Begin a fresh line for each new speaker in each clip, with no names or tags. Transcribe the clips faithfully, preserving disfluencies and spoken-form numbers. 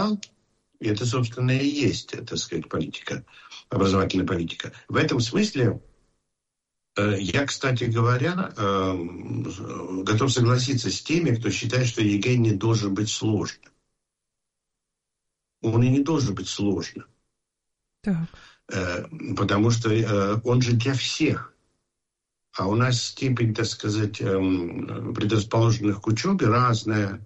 сказал, и это, собственно, и есть, так сказать, политика, образовательная политика. В этом смысле я, кстати говоря, готов согласиться с теми, кто считает, что ЕГЭ не должен быть сложным. Он и не должен быть сложным. Так. Потому что он же для всех. А у нас степень, так сказать, предрасположенных к учебе разная.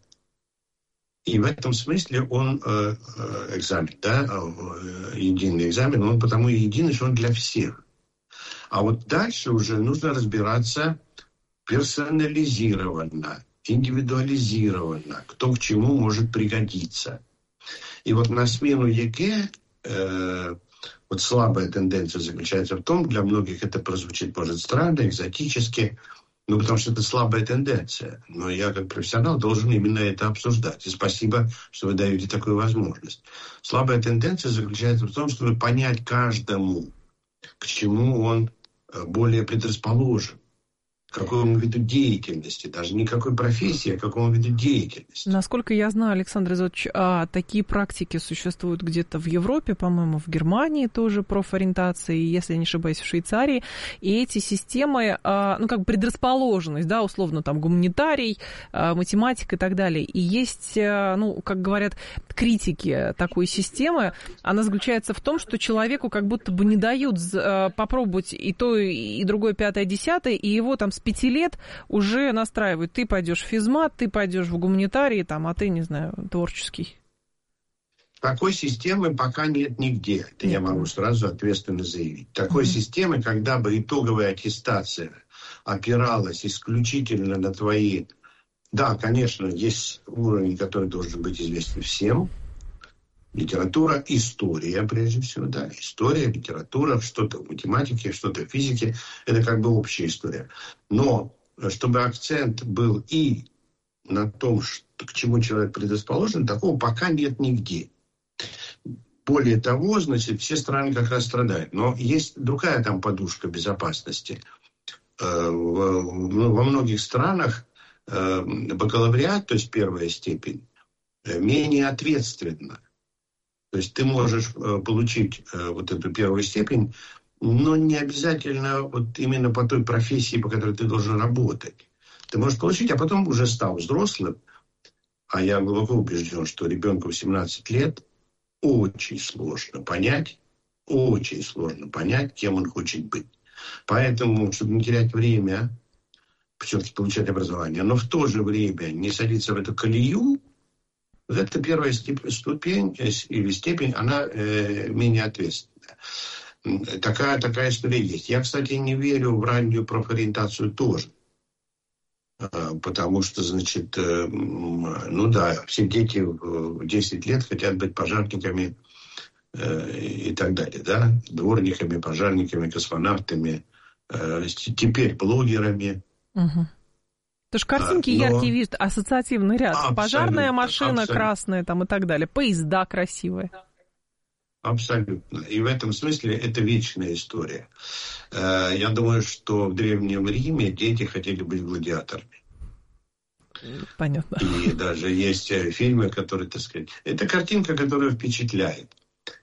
И в этом смысле он экзамен, да, единый экзамен, он потому и единый, что он для всех. А вот дальше уже нужно разбираться персонализированно, индивидуализированно, кто к чему может пригодиться. И вот на смену ЕГЭ э, вот слабая тенденция заключается в том, для многих это прозвучит, может, странно, экзотически, ну, потому что это слабая тенденция. Но я, как профессионал, должен именно это обсуждать. И спасибо, что вы даете такую возможность. Слабая тенденция заключается в том, чтобы понять каждому, к чему он более предрасположен, к какому виду деятельности, даже не какой профессии, а к какому виду деятельности.
Насколько я знаю, Александр Изотович, а, такие практики существуют где-то в Европе, по-моему, в Германии тоже профориентации, если я не ошибаюсь, в Швейцарии. И эти системы, а, ну, как предрасположенность, да, условно, там, гуманитарий, а, математика и так далее. И есть, а, ну, как говорят критики такой системы, она заключается в том, что человеку как будто бы не дают а, попробовать и то, и другое, пятое, десятое, и его там с пяти лет уже настраивают. Ты пойдешь в физмат, ты пойдешь в гуманитарий, там, а ты, не знаю, творческий.
Такой системы пока нет нигде. Это нет. Я могу сразу ответственно заявить. Такой mm-hmm. системы, когда бы итоговая аттестация опиралась исключительно на твои... Да, конечно, есть уровень, который должен быть известен всем. Литература, история, прежде всего, да. История, литература, что-то в математике, что-то в физике. Это как бы общая история. Но чтобы акцент был и на том, что, к чему человек предрасположен, такого пока нет нигде. Более того, значит, все страны как раз страдают. Но есть другая там подушка безопасности. Во многих странах бакалавриат, то есть первая степень, менее ответственна. То есть ты можешь получить вот эту первую степень, но не обязательно вот именно по той профессии, по которой ты должен работать. Ты можешь получить, а потом уже став взрослым, а я глубоко убежден, что ребенку в семнадцать лет очень сложно понять, очень сложно понять, кем он хочет быть. Поэтому, чтобы не терять время, все-таки получать образование, но в то же время не садиться в эту колею, вот эта первая ступень или степень, она э, менее ответственная. Такая, такая история есть. Я, кстати, не верю в раннюю профориентацию тоже. Потому что, значит, э, ну да, все дети в десять лет хотят быть пожарниками э, и так далее, да, дворниками, пожарниками, космонавтами, э, теперь блогерами.
Угу. Потому что картинки
но...
яркие видят, ассоциативный ряд. Абсолютно, пожарная машина абсолютно. Красная там и так далее. Поезда красивые.
Абсолютно. И в этом смысле это вечная история. Я думаю, что в Древнем Риме дети хотели быть гладиаторами.
Понятно.
И даже есть фильмы, которые, так сказать... Это картинка, которая впечатляет.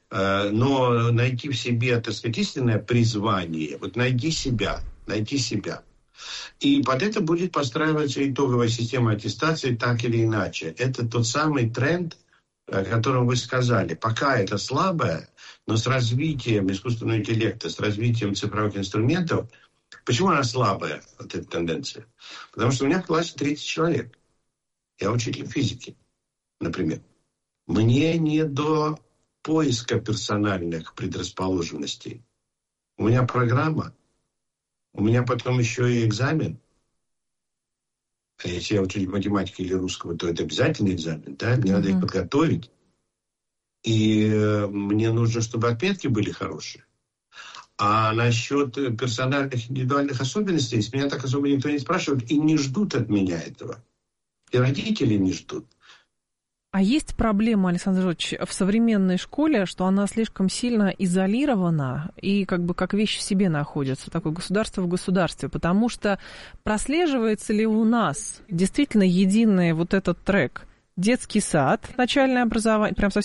Но найти в себе, так сказать, истинное призвание, вот найди себя, найти себя. И под это будет подстраиваться итоговая система аттестации так или иначе. Это тот самый тренд, о котором вы сказали. Пока это слабое, но с развитием искусственного интеллекта, с развитием цифровых инструментов. Почему она слабая, вот эта тенденция? Потому что у меня в классе тридцать человек. Я учитель физики, например. Мне не до поиска персональных предрасположенностей. У меня программа. У меня потом еще и экзамен. А если я учитель математики или русского, то это обязательный экзамен, да? Мне mm-hmm. надо их подготовить. И э, мне нужно, чтобы отметки были хорошие. А насчет персональных индивидуальных особенностей, с меня так особо никто не спрашивает и не ждут от меня этого. И родители не ждут.
А есть проблема, Александр Жоржович, в современной школе, что она слишком сильно изолирована и как бы как вещь в себе находится, такое государство в государстве, потому что прослеживается ли у нас действительно единый вот этот трек детский сад, начальное образование, прям совсем